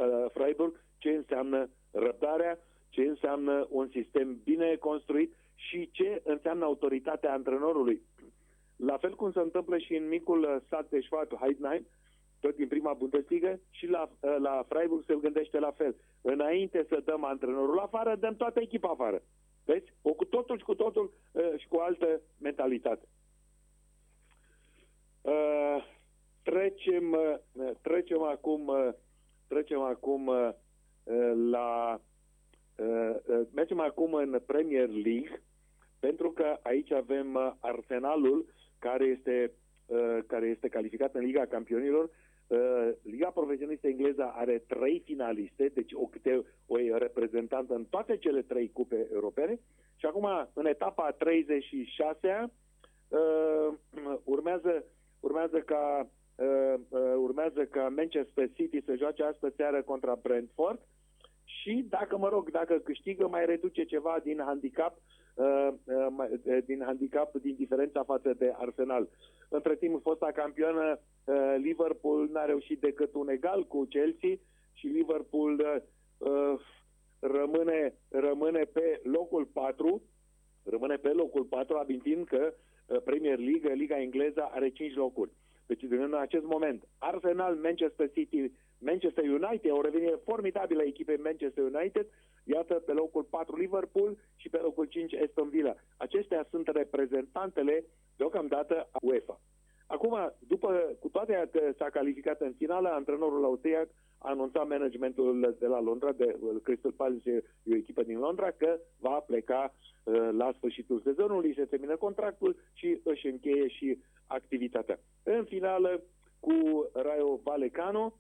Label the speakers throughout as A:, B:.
A: Freiburg ce înseamnă răbdarea, ce înseamnă un sistem bine construit și ce înseamnă autoritatea antrenorului. La fel cum se întâmplă și în micul sat de Schwab-Heidenheim, tot din prima Bundesliga, și la Freiburg se gândește la fel. Înainte să dăm antrenorul afară, dăm toată echipa afară. Vezi? Cu totul și cu altă mentalitate. Trecem acum mergem acum în Premier League, pentru că aici avem Arsenalul, care este calificat în Liga Campionilor. Liga profesionistă engleză are 3 finaliste, deci o reprezentantă în toate cele 3 cupe europene. Și acum, în etapa 36-a, urmează ca Manchester City să joace astă seară contra Brentford și dacă câștigă, mai reduce ceva din handicap, din diferența față de Arsenal. Între timp, fosta campioană Liverpool n-a reușit decât un egal cu Chelsea și Liverpool rămâne pe locul 4, amintind că Premier League, Liga engleză, are 5 locuri. Deci, în acest moment, Arsenal, Manchester City, Manchester United, o revenire formidabilă a echipei Manchester United, iată, pe locul 4 Liverpool și pe locul 5 Aston Villa. Acestea sunt reprezentantele, deocamdată, a UEFA. Acum, cu toate că s-a calificat în finală, antrenorul austriac a anunțat managementul de la Londra, de Crystal Palace, o echipă din Londra, că va pleca la sfârșitul sezonului, se termină contractul și își încheie și activitatea. În finală cu Rayo Vallecano,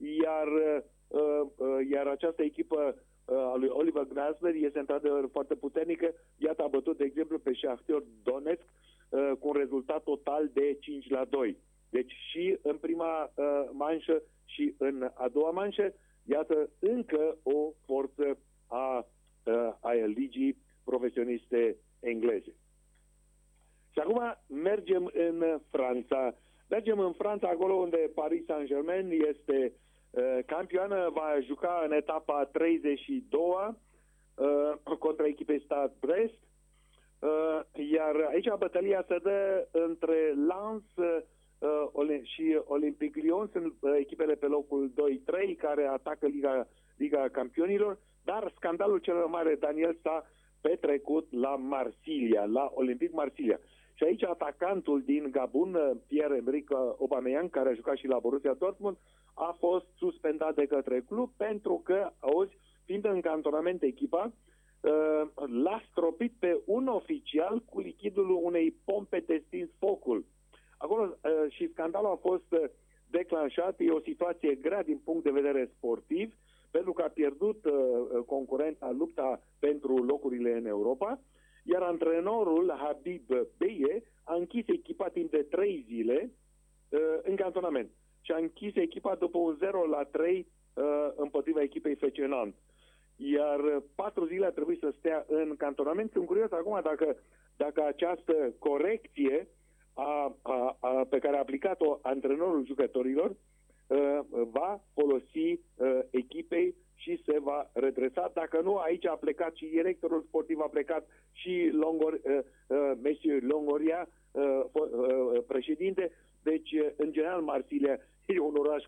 A: iar această echipă a lui Oliver Glasner este într-adevăr foarte puternică. Iată, a bătut, de exemplu, pe Shakhtar Donetsk cu un rezultat total de 5-2. Deci și în prima manșă și în a doua manșă, iată, încă o forță a ligii profesioniste engleze. Și acum mergem în Franța. Mergem în Franța, acolo unde Paris Saint-Germain este campioană, va juca în etapa 32-a contra echipei Stade Brest. Iar aici bătălia se dă între Lens și Olympique Lyon, sunt echipele pe locul 2-3 care atacă Liga Campionilor, dar scandalul cel mai mare, Daniel, s-a petrecut la Marsilia, la Olympique Marsilia. Și aici atacantul din Gabun, Pierre-Emerick Aubameyang, care a jucat și la Borussia Dortmund, a fost suspendat de către club pentru că, auzi, fiind în cantonament echipa, l-a stropit pe un oficial cu lichidul unei pompe de stins focul. Acolo și scandalul a fost declanșat, e o situație grea din punct de vedere sportiv, pentru că a pierdut concurența, lupta pentru locurile în Europa, iar antrenorul Habib Beye a închis echipa timp de 3 zile în cantonament și a închis echipa după un 0-3 împotriva echipei FC Nantes. Iar 4 zile a trebuit să stea în cantonament. Sunt curios acum dacă această corecție pe care a aplicat-o antrenorul jucătorilor va folosi echipei și se va redresa. Dacă nu, aici a plecat și directorul sportiv, a plecat și Monsieur Longoria, președinte. Deci, în general, Marsilia e un oraș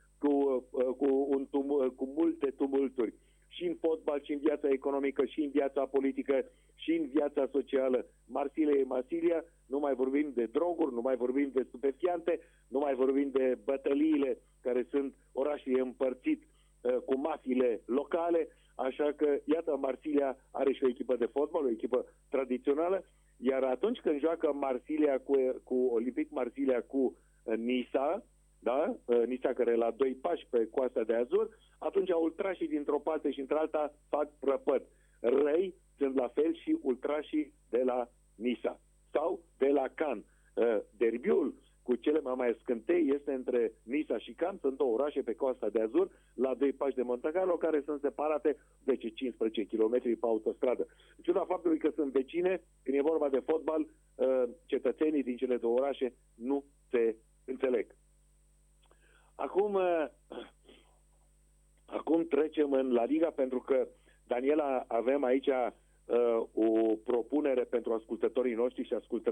A: cu multe tumulturi. Și în fotbal, și în viața economică, și în viața politică, și în viața socială. Marsilia e Marsilia, nu mai vorbim de droguri, nu mai vorbim de stupefiante, nu mai vorbim de bătăliile care sunt orașele împărțit cu mafiile locale, așa că, iată, Marsilia are și o echipă de fotbal, o echipă tradițională, iar atunci când joacă Marsilia cu Olympique Marsilia cu Nisa, da? Nisa care e la 2 pași pe Coasta de Azur, atunci ultrașii dintr-o parte și într-alta fac prăpăd. Răi sunt la fel și ultrașii de la Nisa sau de la Cannes. Derbiul cu cele mai mari scântei este între Nisa și Cannes, sunt 2 orașe pe Coasta de Azur, la 2 pași de Monte Carlo, care sunt separate 10-15 km pe autostradă. În ciuda faptului că sunt vecine, când e vorba de fotbal, cetățenii din cele 2 orașe nu se înțeleg. Acum când trecem în La Liga, pentru că, Daniela, avem aici o propunere pentru ascultătorii noștri și